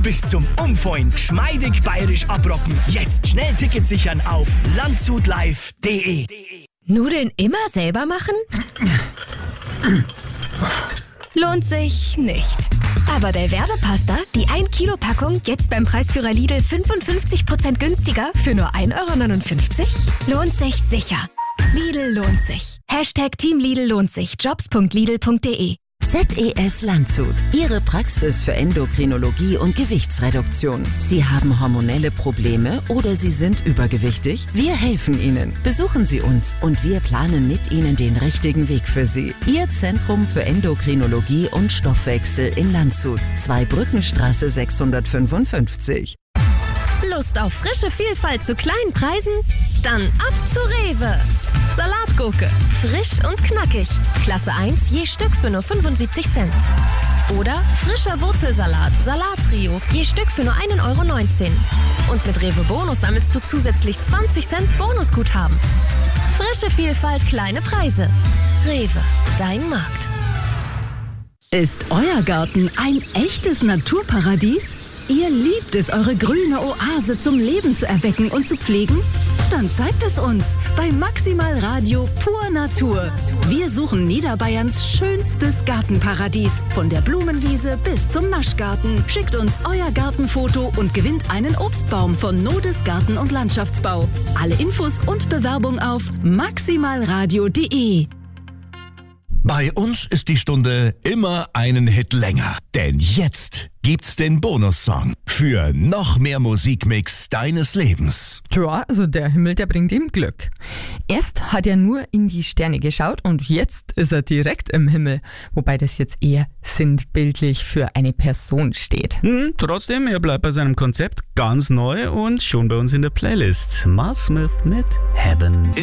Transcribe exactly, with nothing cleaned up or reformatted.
bis zum Umfallen geschmeidig bayerisch abrocken. Jetzt schnell Ticket sichern auf landsutlive punkt de. Nudeln immer selber machen? Lohnt sich nicht. Aber der Werde-Pasta, die ein Kilo Packung, jetzt beim Preisführer Lidl fünfundfünfzig Prozent günstiger für nur ein Euro neunundfünfzig? Lohnt sich sicher. Lidl lohnt sich. Hashtag Team Lidl lohnt sich. jobs punkt lidl punkt de. Z E S Landshut, Ihre Praxis für Endokrinologie und Gewichtsreduktion. Sie haben hormonelle Probleme oder Sie sind übergewichtig? Wir helfen Ihnen. Besuchen Sie uns und wir planen mit Ihnen den richtigen Weg für Sie. Ihr Zentrum für Endokrinologie und Stoffwechsel in Landshut, Zweibrückenstraße sechshundertfünfundfünfzig. Lust auf frische Vielfalt zu kleinen Preisen? Dann ab zu Rewe. Salatgurke, frisch und knackig. Klasse eins, je Stück für nur fünfundsiebzig Cent. Oder frischer Wurzelsalat, Salattrio, je Stück für nur ein Euro neunzehn. Und mit Rewe Bonus sammelst du zusätzlich zwanzig Cent Bonusguthaben. Frische Vielfalt, kleine Preise. Rewe, dein Markt. Ist euer Garten ein echtes Naturparadies? Ihr liebt es, eure grüne Oase zum Leben zu erwecken und zu pflegen? Dann zeigt es uns bei Maximal Radio Pur Natur. Wir suchen Niederbayerns schönstes Gartenparadies. Von der Blumenwiese bis zum Naschgarten. Schickt uns euer Gartenfoto und gewinnt einen Obstbaum von Nodes Garten- und Landschaftsbau. Alle Infos und Bewerbung auf maximalradio punkt de. Bei uns ist die Stunde immer einen Hit länger. Denn jetzt gibt's den Bonussong für noch mehr Musikmix deines Lebens. Ja, also der Himmel, der bringt ihm Glück. Erst hat er nur in die Sterne geschaut und jetzt ist er direkt im Himmel. Wobei das jetzt eher sinnbildlich für eine Person steht. Hm, trotzdem, er bleibt bei seinem Konzept ganz neu und schon bei uns in der Playlist. Mal Smith mit Heaven.